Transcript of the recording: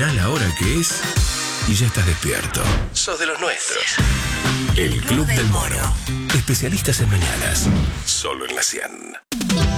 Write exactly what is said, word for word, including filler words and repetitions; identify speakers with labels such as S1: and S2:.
S1: Mirá la hora que es y ya estás despierto. Sos de los nuestros. El Club del Mono. Especialistas en mañanas. Solo en la cien.